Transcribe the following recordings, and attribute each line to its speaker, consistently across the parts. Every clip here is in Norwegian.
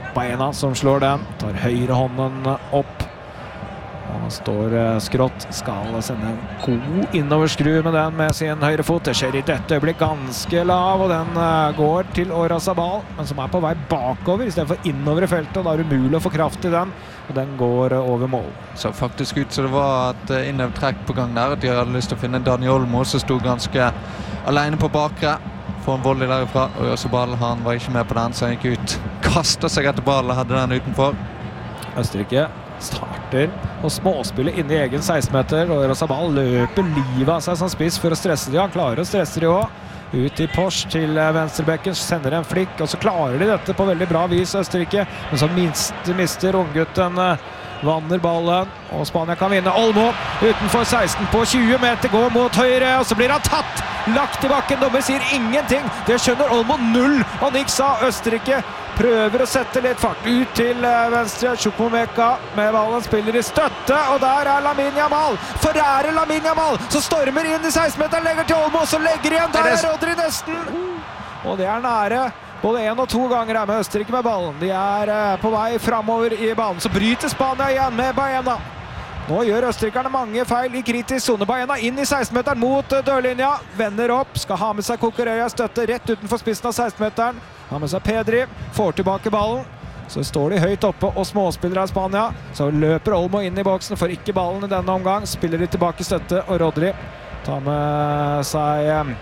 Speaker 1: Baena som slår den, tar høyre hånden opp. Og står skrått, skal sende en god innoverskru med den med sin høyre fot. Det skjer i dette øyeblikk ganske lav, og den går til Oyarzabal, men som på vei bakover i stedet for innover i feltet, og da det umulig å få kraft i den, og den går over mål.
Speaker 2: Så faktisk ut så det var et innøvtrekk på gang der, at de hadde lyst til å finne Dani Olmo, som stod ganske alene på bakre. Får en volley derifra, og Oyarzabal han var ikke med på den, så han gikk ut. Kastet seg etter ballen, hadde den utenfor.
Speaker 1: Østerrike starter og småspiller inne i egen 16-meter, og Oyarzabal løper livet av seg som spiss for å stresse de. Han klarer å stresse de også. Ut i Porsche til venstrebekken, sender en flikk, og så klarer de dette på veldig bra vis, Østerrike. Men så mister unggutten Vanner ballen, og Spania kan vinne. Olmo utenfor 16 på 20 meter, går mot høyre, og så blir han tatt! Lagt i bakken, dommer sier ingenting. Det skjønner Olmo null, og niks av Østerrike. Prøver å sette litt fart ut til venstre. Chukwuemeka med ballen spiller i støtte, og der Lamine Yamal. Forærer Lamine Yamal, så stormer inn i 16-meteren, legger til Olmo, så legger igjen. Der Rodri nesten. Og det nære. Både 1 og 2 ganger med Østerrike med ballen. De på vei fremover i banen, så bryter Spania igjen med Baena. Nå gjør østerrikerne mange feil i kritisk zone. Baena inn i 16-meteren mot dørlinja. Vender opp, skal ha med seg Cucurella, støtte rett utenfor spissen av 16-meteren. Ha med seg Pedri, får tilbake ballen. Så står de høyt oppe og småspiller av Spania. Så løper Olmo inn i boksen, får ikke ballen i denne omgang. Spiller de tilbake støtte, og Rodri tar med seg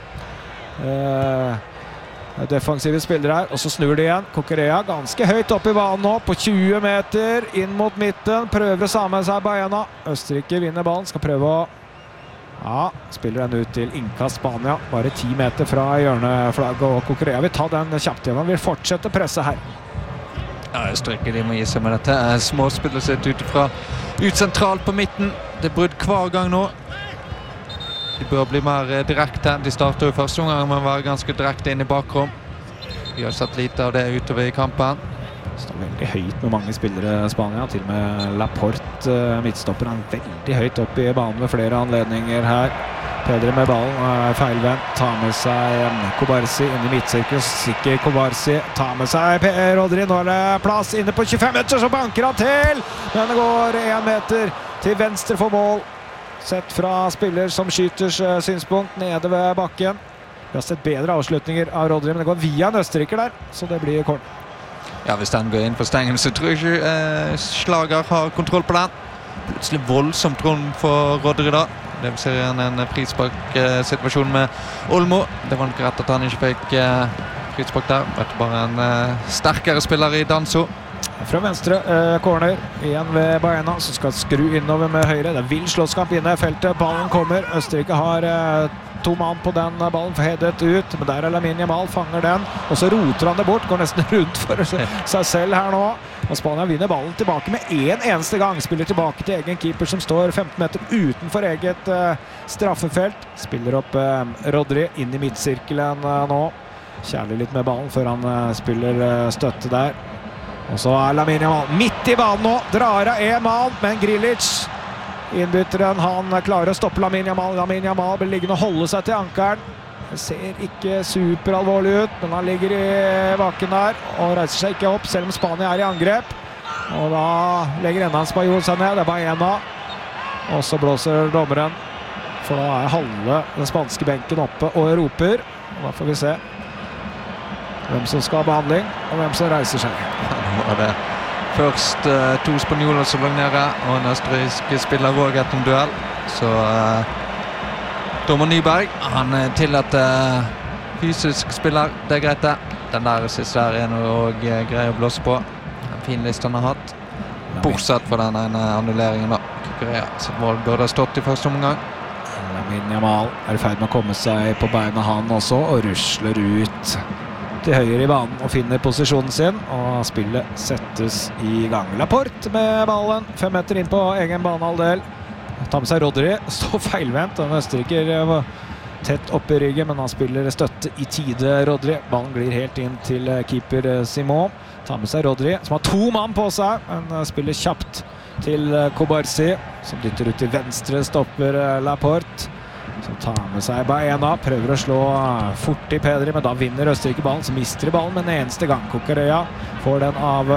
Speaker 1: defensive spillere her, og så snur de igjen. Cucurella ganske høyt opp i banen nå, på 20 meter, inn mot midten, prøver å samle seg Baena. Østerrike vinner ballen, skal prøve å spiller den ut til innkast Spania, bare 10 meter fra hjørneflagget, og Cucurella vil ta den kjapt igjen, han vil fortsette presse her.
Speaker 2: Ja, Østerrike, de må gi seg med dette. Småspiller sitt ut sentralt på midten. Det brudd hver gang nå. De bør bli mer direkte. De starter jo første omgang, men var ganske direkte inn i bakrom. Vi har sett lite av det utover i kampen.
Speaker 1: Det står veldig høyt med mange spillere i Spania. Til og med Laporte, midtstopper, han veldig høyt opp i banen ved flere anledninger her. Pedri med ballen, feilvendt, tar med seg Kobarsi inn i midtsirkel. Sikker Kobarsi, tar med seg Rodri. Nå det plass inne på 25 meter, så banker han til! Men det går 1 meter til venstre for mål. Sett fra spiller som skyters synspunkt nede ved bakken. Vi har sett bedre avslutninger av Rodri, men det går via en østerriker der, så det blir kort.
Speaker 2: Ja, hvis den går inn på stengen, så tror jeg ikke Schlager har kontroll på den. Plutselig voldsomt rom for Rodri da. Det vil si en frispark-situasjon med Olmo. Det var nok rett at han ikke fikk frispark der. Det var bare en sterkere spiller i Danso.
Speaker 1: Fra venstre, corner, igjen ved Baena, som skal skru innover med høyre. Det vil slåsskamp inne i feltet, ballen kommer. Østerrike har 2 mann på den ballen, headet ut, men der Lamine Yamal fanger den, og så roter han det bort, går nesten rundt for seg selv her nå. Og Spania vinner ballen tilbake med en eneste gang, spiller tilbake til egen keeper som står 15 meter utenfor eget straffefelt. Spiller opp Rodri inn i midtsirkelen nå, kjærlig litt med ballen før han spiller støtte der. Og så Lamine Yamal midt i banen nå, drar av en mann, men Grilic, innbytteren, han klarer å stoppe Lamine Yamal. Lamine Yamal blir liggende og holde seg til ankeren. Det ser ikke superalvorlig ut, men han ligger i bakken der og reiser seg ikke opp, selv om Spania i angrep. Og da legger enda en spanjol seg ned, det Baena. Og så blåser dommeren, for da halve den spanske benken oppe og roper. Og da får vi se hvem som skal ha behandling, og hvem som reiser seg.
Speaker 2: Nå var det først 2 spanjoler som lå nede, og en østerriksk spiller også etter en duell. Så Dommer Nyberg, han tillater fysisk spiller, det er greit det. Den der siste her noe greier å blåse på. En fin liste han har hatt. Bortsett fra den annulleringen da. Cucurella sitt mål burde ha stått i første omgang.
Speaker 1: Lamine Yamal i ferd med å komme seg på beina han også, og rusler ut til høyre i banen og finner posisjonen sin, og spillet settes i gang. Laporte med ballen, 5 meter inn på egen banehalvdel. Tar med seg Rodri, står feilvendt, og Østerriker tett opp i ryggen, men han spiller støtte i tide, Rodri. Ballen glir helt inn til keeper Simon. Tar med seg Rodri, som har 2 mann på seg, men spiller kjapt til Kobarsi, som dytter ut til venstre, stopper Laporte. Som tar med seg Baena, prøver å slå fort i Pedri, men da vinner Østerrike ballen, så mister de ballen med en eneste gang. Cucurella får den av